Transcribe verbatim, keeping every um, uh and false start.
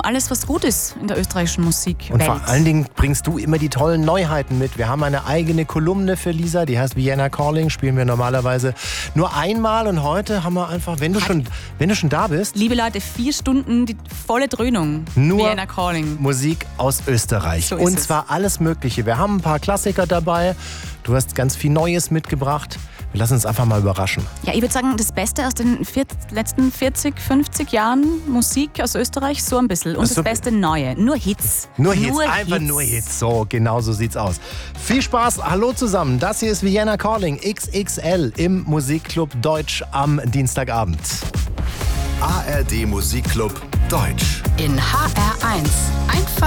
alles, was gut ist in der österreichischen Musikwelt. Und vor allen Dingen bringst du immer die tollen Neuheiten mit. Wir haben eine eigene Kolumne für Lisa, die heißt Vienna Calling, spielen wir normalerweise nur einmal und heute haben wir einfach, wenn du schon, wenn du schon da bist. Liebe Leute, vier Stunden die volle Dröhnung. Nur Vienna Calling. Musik aus Österreich. So ist und es. zwar alles Mögliche. Wir haben ein paar Klassiker dabei. Du hast ganz viel Neues mitgebracht. Wir lassen uns einfach mal überraschen. Ja, ich würde sagen, das Beste aus den vier, letzten vierzig, fünfzig Jahren Musik aus Österreich, so ein bisschen. Und So- das Beste Neue. Nur Hits. Nur Hits, einfach nur Hits. So, genau so sieht's aus. Viel Spaß, hallo zusammen. Das hier ist Vienna Calling X X L im Musikclub Deutsch am Dienstagabend. A R D Musikclub Deutsch. In H R eins. Einfach